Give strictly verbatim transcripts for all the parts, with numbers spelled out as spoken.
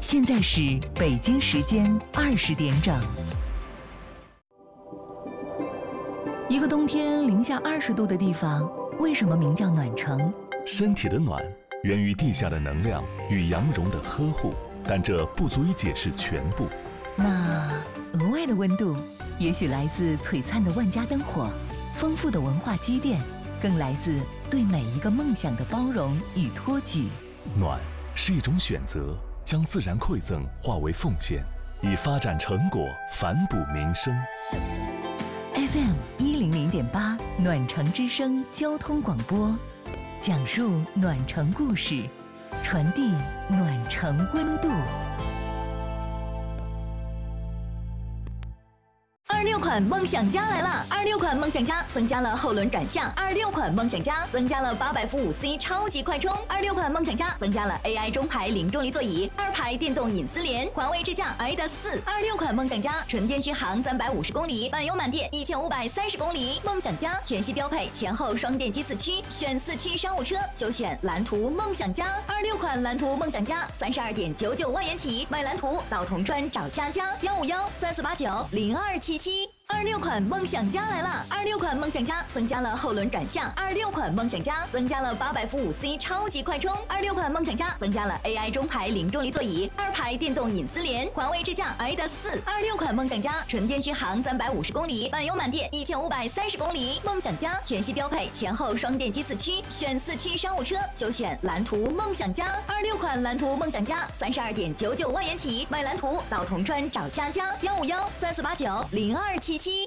现在是北京时间二十点整。一个冬天零下二十度的地方，为什么名叫暖城？ 身体的暖源于地下的能量与羊绒的呵护，但这不足以解释全部。 那额外的温度，也许来自璀璨的万家灯火，丰富的文化积淀，更来自对每一个梦想的包容与托举。 暖是一种选择，将自然馈赠化为奉献，以发展成果反哺民生。 F M 一零零点八暖城之声交通广播，讲述暖城故事，传递暖城温度。 二六款梦想家来了！二六款梦想家增加了后轮转向，二六款梦想家增加了八百伏五 C 超级快充，二六款梦想家增加了 A I 中排零重力座椅，二排电动隐私联，环卫智驾 I D A 四。二六款梦想家纯电续航三百五十公里，满油满电一千五百三十公里。梦想家全系标配前后双电机四驱，选四驱商务车就选蓝图梦想家。二六款蓝图梦想家三十二点九九万元起，买蓝图到铜川找佳佳幺五幺三四八九零二七七。二六款梦想家来了！二六款梦想家增加了后轮转向，二六款梦想家增加了八百伏五 C 超级快充，二六款梦想家增加了 A I 中排零重力座椅，二排电动隐私联，环卫智驾 I D A 四。二六款梦想家纯电续航三百五十公里，满油满电一千五百三十公里。梦想家全系标配前后双电机四驱，选四驱商务车就选蓝图梦想家。二六款蓝图梦想家三十二点九九万元起，买蓝图到铜川找佳佳幺五幺三四八九零二七七。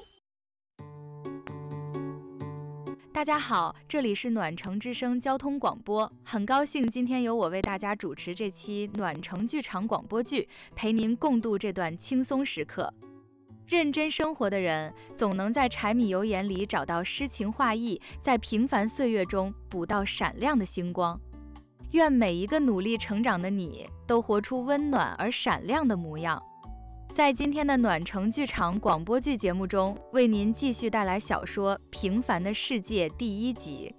大家好，这里是暖城之声交通广播，很高兴今天由我为大家主持这期暖城剧场广播剧，陪您共度这段轻松时刻。认真生活的人，总能在柴米油盐里找到诗情画意，在平凡岁月中捕到闪亮的星光。愿每一个努力成长的你，都活出温暖而闪亮的模样。在今天的暖城剧场广播剧节目中，为您继续带来小说《平凡的世界》第一集。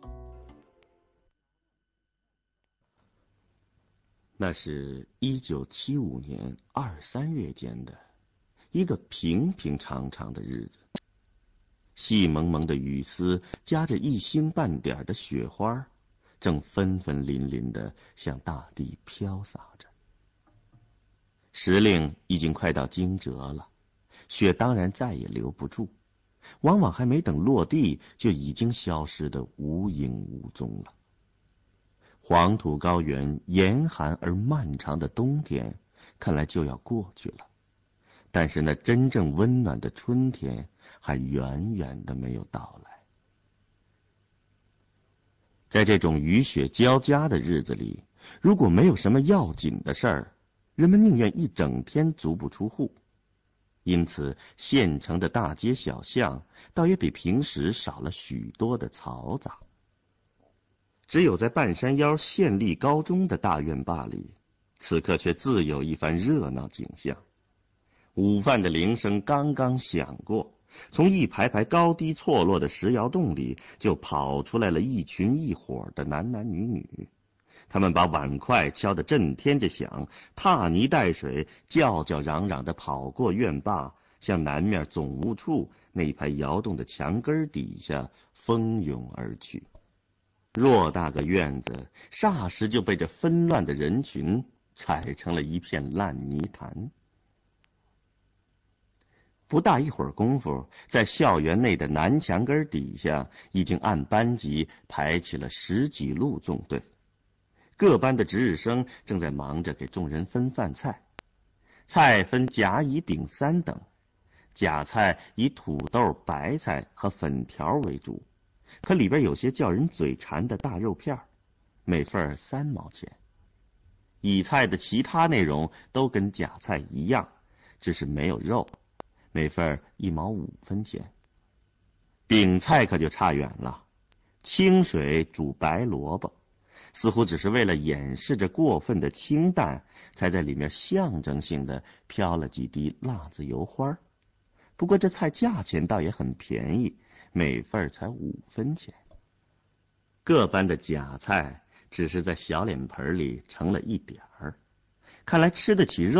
那是一九七五年二三月间的一个平平常常的日子，细蒙蒙的雨丝夹着一星半点的雪花，正纷纷淋淋地向大地飘洒着。时令已经快到惊蛰了，雪当然再也留不住，往往还没等落地，就已经消失得无影无踪了。黄土高原严寒而漫长的冬天，看来就要过去了，但是那真正温暖的春天，还远远的没有到来。在这种雨雪交加的日子里，如果没有什么要紧的事儿，人们宁愿一整天足不出户，因此县城的大街小巷倒也比平时少了许多的嘈杂。只有在半山腰县立高中的大院坝里，此刻却自有一番热闹景象。午饭的铃声刚刚响过，从一排排高低错落的石窑洞里就跑出来了一群一伙的男男女女。他们把碗筷敲得震天着响，踏泥带水，叫叫嚷嚷地跑过院坝，向南面总务处那一排窑洞的墙根底下蜂拥而去。偌大个院子，霎时就被这纷乱的人群踩成了一片烂泥潭。不大一会儿功夫，在校园内的南墙根底下，已经按班级排起了十几路纵队。各班的值日生正在忙着给众人分饭菜，菜分甲乙丙三等，甲菜以土豆、白菜和粉条为主，可里边有些叫人嘴馋的大肉片，每份三毛钱。乙菜的其他内容都跟甲菜一样，只是没有肉，每份一毛五分钱。丙菜可就差远了，清水煮白萝卜，似乎只是为了掩饰着过分的清淡，才在里面象征性的飘了几滴辣子油花。不过这菜价钱倒也很便宜，每份才五分钱。各班的甲菜只是在小脸盆里盛了一点儿， 看来吃得起肉